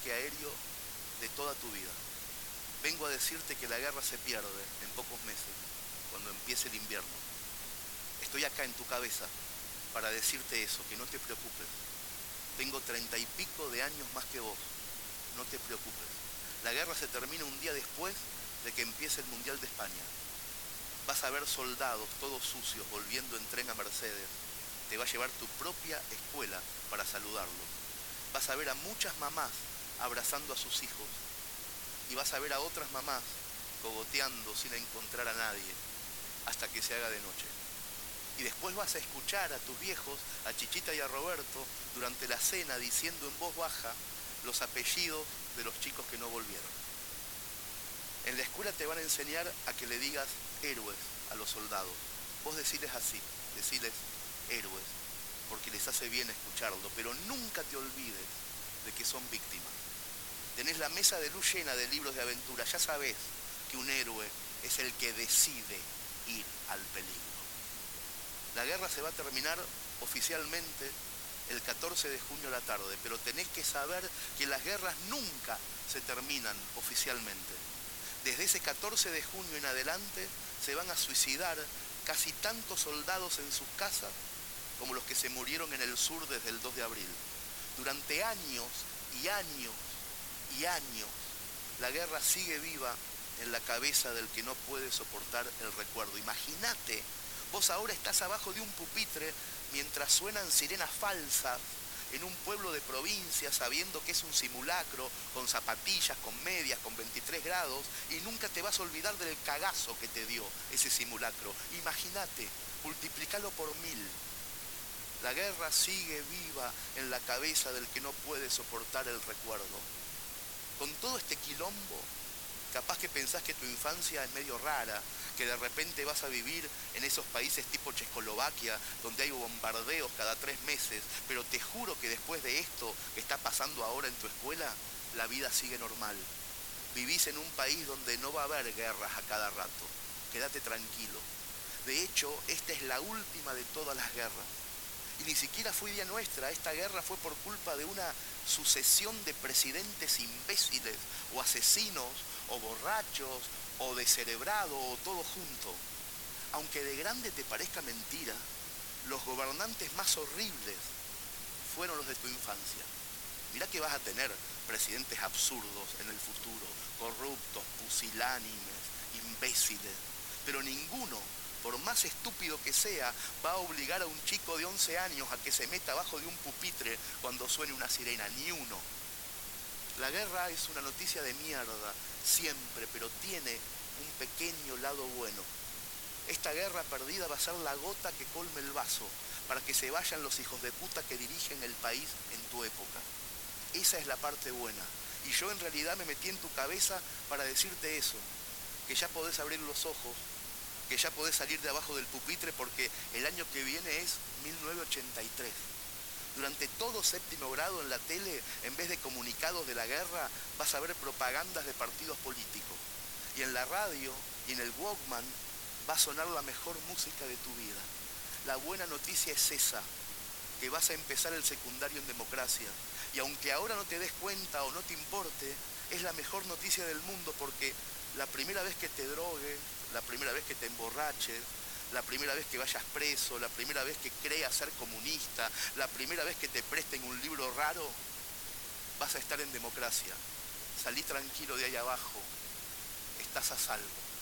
viaje aéreo de toda tu vida. Vengo a decirte que la guerra se pierde en pocos meses, cuando empiece el invierno. Estoy acá en tu cabeza para decirte eso, que no te preocupes. Tengo 30 y pico de años más que vos. No te preocupes. La guerra se termina un día después de que empiece el Mundial de España. Vas a ver soldados todos sucios volviendo en tren a Mercedes. Te va a llevar tu propia escuela para saludarlos. Vas a ver a muchas mamás abrazando a sus hijos. Y vas a ver a otras mamás cogoteando sin encontrar a nadie hasta que se haga de noche. Y después vas a escuchar a tus viejos, a Chichita y a Roberto, durante la cena diciendo en voz baja los apellidos de los chicos que no volvieron. En la escuela te van a enseñar a que le digas héroes a los soldados. Vos deciles así, deciles héroes, porque les hace bien escucharlo, pero nunca te olvides de que son víctimas. Tenés la mesa de luz llena de libros de aventura, ya sabés que un héroe es el que decide ir al peligro. La guerra se va a terminar oficialmente el 14 de junio a la tarde, pero tenés que saber que las guerras nunca se terminan oficialmente. Desde ese 14 de junio en adelante se van a suicidar casi tantos soldados en sus casas como los que se murieron en el sur desde el 2 de abril. Durante años y años y años, la guerra sigue viva en la cabeza del que no puede soportar el recuerdo. Imagínate, vos ahora estás abajo de un pupitre mientras suenan sirenas falsas en un pueblo de provincia, sabiendo que es un simulacro, con zapatillas, con medias, con 23 grados, y nunca te vas a olvidar del cagazo que te dio ese simulacro. Imagínate, multiplicalo por 1000. La guerra sigue viva en la cabeza del que no puede soportar el recuerdo. Con todo este quilombo, capaz que pensás que tu infancia es medio rara, que de repente vas a vivir en esos países tipo Checoslovaquia, donde hay bombardeos cada 3 meses, pero te juro que después de esto que está pasando ahora en tu escuela, la vida sigue normal. Vivís en un país donde no va a haber guerras a cada rato. Quédate tranquilo. De hecho, esta es la última de todas las guerras. Y ni siquiera fue idea nuestra, esta guerra fue por culpa de una sucesión de presidentes imbéciles, o asesinos, o borrachos, o descerebrados, o todo junto. Aunque de grande te parezca mentira, los gobernantes más horribles fueron los de tu infancia. Mirá que vas a tener presidentes absurdos en el futuro, corruptos, pusilánimes, imbéciles, pero ninguno, por más estúpido que sea, va a obligar a un chico de 11 años a que se meta abajo de un pupitre cuando suene una sirena, ni uno. La guerra es una noticia de mierda, siempre, pero tiene un pequeño lado bueno. Esta guerra perdida va a ser la gota que colme el vaso, para que se vayan los hijos de puta que dirigen el país en tu época. Esa es la parte buena. Y yo en realidad me metí en tu cabeza para decirte eso, que ya podés abrir los ojos, que ya podés salir de abajo del pupitre, porque el año que viene es 1983. Durante todo séptimo grado en la tele, en vez de comunicados de la guerra, vas a ver propagandas de partidos políticos. Y en la radio y en el Walkman va a sonar la mejor música de tu vida. La buena noticia es esa, que vas a empezar el secundario en democracia. Y aunque ahora no te des cuenta o no te importe, es la mejor noticia del mundo, porque la primera vez que te drogues, la primera vez que te emborraches, la primera vez que vayas preso, la primera vez que creas ser comunista, la primera vez que te presten un libro raro, vas a estar en democracia. Salí tranquilo de ahí abajo, estás a salvo.